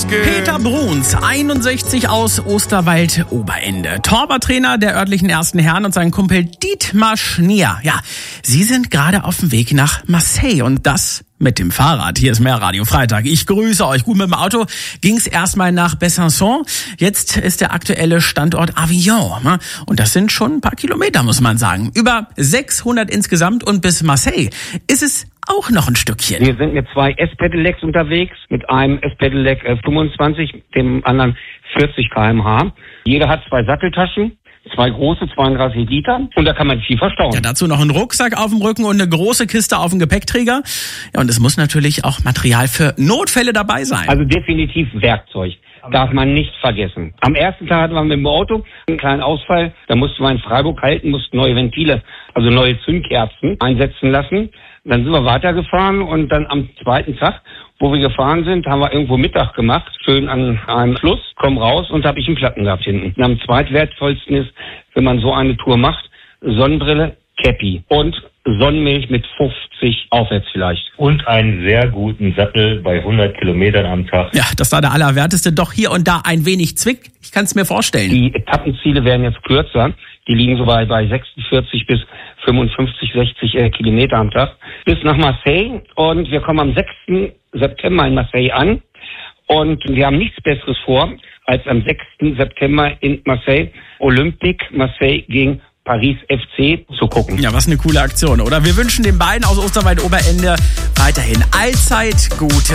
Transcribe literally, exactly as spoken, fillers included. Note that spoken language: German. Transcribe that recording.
losgeht. Peter Bruns, einundsechzig aus Osterwald-Oberende. Torwarttrainer der örtlichen ersten Herren und sein Kumpel Dietmar Schnier. Ja, sie sind gerade auf dem Weg nach Marseille und das mit dem Fahrrad. Hier ist mehr Radio Freitag. Ich grüße euch. Gut, mit dem Auto ging es erstmal nach Besançon. Jetzt ist der aktuelle Standort Avignon. Und das sind schon ein paar Kilometer, muss man sagen. Über sechshundert insgesamt und bis Marseille ist es auch noch ein Stückchen. Wir sind mit zwei S-Pedelecs unterwegs, mit einem S-Pedelec fünfundzwanzig, dem anderen vierzig Kilometer pro Stunde. Jeder hat zwei Satteltaschen. Zwei große, zweiunddreißig Liter. Und da kann man viel verstauen. Ja, dazu noch ein Rucksack auf dem Rücken und eine große Kiste auf dem Gepäckträger. Ja, und es muss natürlich auch Material für Notfälle dabei sein. Also definitiv Werkzeug. Darf man nicht vergessen. Am ersten Tag hatten wir mit dem Auto einen kleinen Ausfall. Da mussten wir in Freiburg halten, mussten neue Ventile, also neue Zündkerzen einsetzen lassen. Dann sind wir weitergefahren und dann am zweiten Tag, wo wir gefahren sind, haben wir irgendwo Mittag gemacht, schön an einem Fluss, komm raus und habe ich einen Platten gehabt hinten. Und am zweitwertvollsten ist, wenn man so eine Tour macht, Sonnenbrille, Käppi und Sonnenmilch mit fünfzig aufwärts vielleicht. Und einen sehr guten Sattel bei hundert Kilometern am Tag. Ja, das war der Allerwerteste, doch hier und da ein wenig Zwick. Ich kann es mir vorstellen. Die Etappenziele werden jetzt kürzer. Die liegen so bei, bei sechsundvierzig bis fünfundfünfzig, sechzig äh, Kilometer am Tag. Bis nach Marseille. Und wir kommen am sechsten September in Marseille an. Und wir haben nichts Besseres vor, als am sechsten September in Marseille Olympique Marseille gegen Paris F C zu gucken. Ja, was eine coole Aktion, oder? Wir wünschen den beiden aus Osterwald-Oberende weiterhin allzeit gute